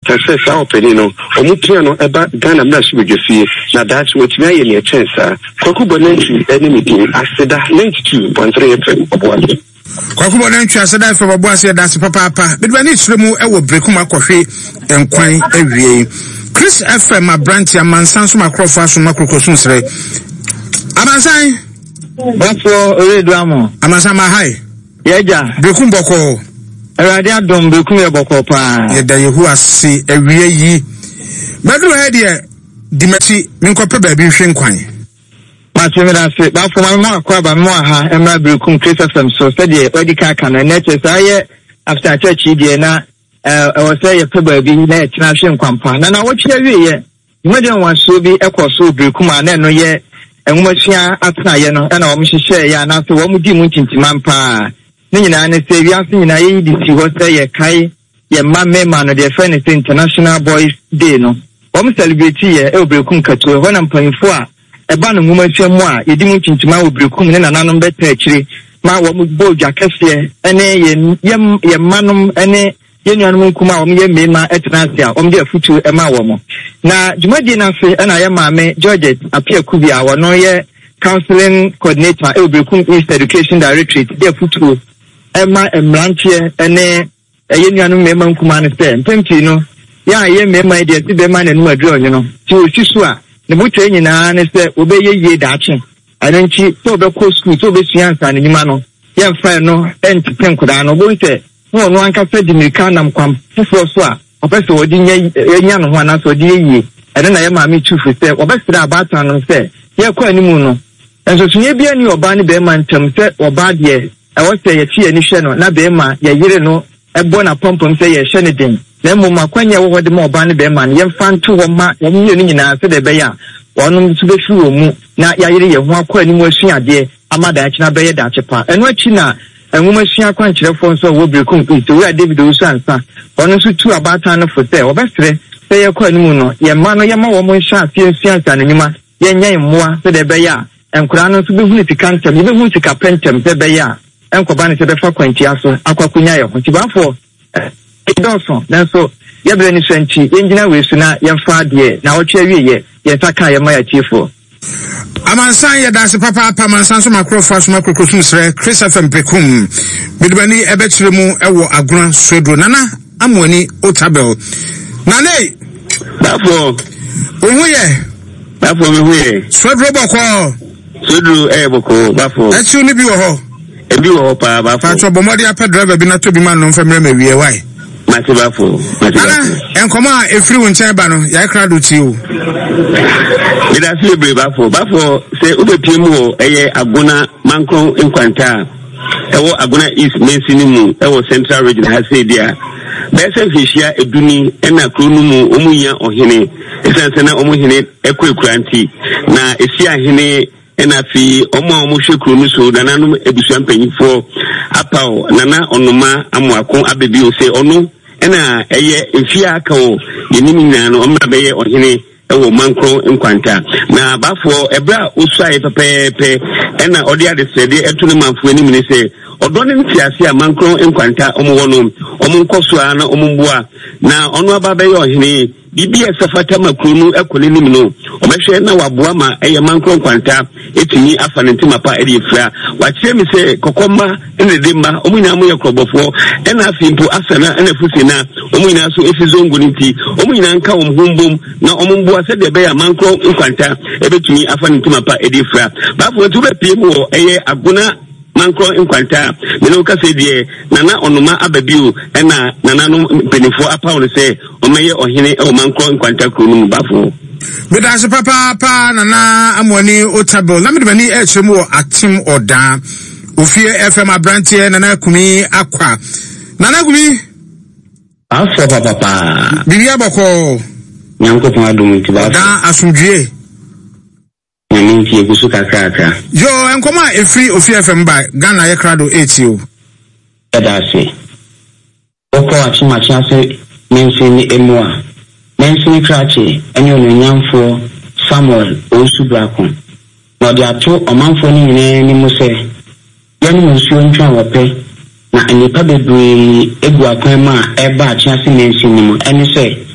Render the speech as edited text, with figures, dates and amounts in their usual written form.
kase sa openino omupia no eba Ghana mnashi bejefie na that's what me aye chensa kwakubo nantwi enemy din aseda 92.3 FM oboase kwakubo nantwi aseda FM oboase dance papa bedwani chiremu ewo brekum akohwe enkwan awie Chris FM abranti amansan so makrofa so makrokosun sere amansan bafo oreduamo amansan ma hai yeja brekum boko Erade adom bekum ye boko pa. Ye da yehu ase awie yi. Bedu ha de dimati minkope ba bi hwe nkwan. Ma chemira se ba fo ma akwa ba mo ha emra bekum Christopher so said ye odika kana net say after church die na was say ye pe ba bi na etina hwe nkwan pa. Na wo kire wie ye. Imagine wan so bi ekoso bekum ana no ye enwomahia atena ye no na wo mhihye ye na so wo mudi mu tintimam pa. Nina ne say we are seeing na yi disi ho say ye kai ye ma no de friend International Boys Day no. Om celebrate ye obrekum katu ho na mpanfo a eba no nwoma hwam a yedi mu tintima obrekum ne nananom beta akire ma wo bo dwakese ene ye manom ene ye nuanom kuma om ye mema etnase a om de afutu ema wo mo. Na jumadi na se na ye maame Georgette Apia Kubia wo no ye counseling coordinator obrekum East Education Directorate de afutu Emma Emrantie ene yenuanu mema nkuma ne se mpempi no ya ye mema de ti be ma na nu adro onye no ti osusu a ne butwe nyina ne se obeye ye daache adanchi to be ko school to be siansa ne nyima no ye mfa no entipen koda no bo nte no no anka fe dimika nam kwam fufo so a opese wodi nya no ho na so di ye ene na ye ma mi chufu se obesira abata no se ye kwa animu no enso sunye bia ni oba ne be ma ntem se oba de say ye tie ni hwe no na be ma ye yire no ebo na pompom say ye hwe ne den na mmom akwanya wo de ma oba ne be ma ye mfa nto wo ma ye ni ni nyina se de be ya wonu su be hwe mu na ya yire ye ho akwa ni mu asuade amada ya kina be ye da chepa eno achi na enwoma sua kwa nkyerefo nso wo brekum to we David Osuansa wonu su tu abata no fo say obesere say ye kwa ni mu no ye ma no ye ma wo mo hwa afie nsuansa na nyuma ye nyan mmoa se de be ya enkura no su be hunu tikantem ye be hunu tikapentem se be ya enkoba ne se be fa kwantia so akwakunya ye ho tibafo idonso nanso ye bre ni swanti engina we su na ye fa de na wo twa wie ye taka ye ma ya chiefo amansan ye dance papa amansan so makrofa so makrokosun sre Chris FM brekum bidbani ebechiremu ewo aguna sredro nana amwani otabel nane bafo ohuye bafo me huye sredro boko sredro boko bafo echu ni bi wo ho ebi wo pa bafo Pacho bomodi apa driver bi na to bi man no famre me wie why mati bafo enkoma efri wo nchen ba no ya krado ti o ida fi ebre bafo se ubepie mu wo eye aguna mankron nkwanta ewo aguna east mensini mu ewo central region ha se dia bese fishia eduni ena kronu mu omunya ohene esanse na omuhene ekwekuranti na esi ahene ena fi omo hwekuru no so nananum ebusuan panyifo apaw nana onoma amoako abebi o se ono ena eye efia aka o yenimi nyina no omra beye ohene ewo mankro nkwanta na bafo ebra osuaye pepepe ena odi ade sede etune manfo anim ne se odo ne ntiase a mankro nkwanta omo wono nkoso ana ombua na ono aba beye ohene bibia safata makronu ekole nim no obehwe na waboa ma eye mankro nkwanta etini afa ne ntima pa edi fra wakyere mi se kokoma ene demma omunya mo yekrobofo ena afimpo asana ena fusina omunya so efizongo nti omunya nka omhumbom na ombua se de be ya mankro nkwanta ebetuni afa ne ntima pa edi fra bafo tu be pimo eye aguna mankro nkwanta meno ka se die nana onoma ababiu ena nana no penifo apawo se omeye ohene e mankro nkwanta kronu bafo Bedase papa nana amwani otabel na medbani echemu atim oda ofie FM abrantie nana kumi akwa nana kumi afo papa bibia boko nyanko pon adum ti ba da asundue nyanki egusu kakaka yo enkoma efri ofie FM ba Ghana ye krado 80 o bedase oko achimachi ase mensini emua Mensini Krachi, and your Nyamfo Samuel Osubrakon. Now they are two omanfo ni any muse. Yan Musu and Trawape, na any public egua crema, eba chasing mensini, and you say,